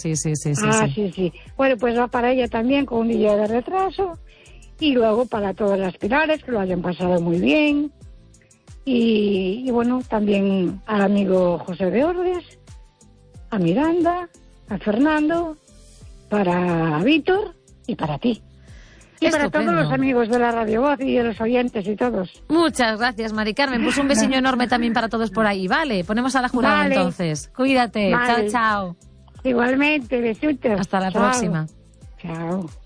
Sí. Sí. Bueno, pues va para ella también con un día de retraso. Y luego para todas las Pilares, que lo hayan pasado muy bien. Y bueno, también al amigo José de Ordes, a Miranda, a Fernando, para Víctor y para ti. Y Estupendo. para todos los amigos de la Radio Voz y de los oyentes y todos. Muchas gracias, Mari Carmen. Pues un besiño enorme también para todos por ahí, ¿vale? Ponemos a la jurada entonces. Cuídate. Vale. Chao. Igualmente, besitos. Hasta la próxima. Chao.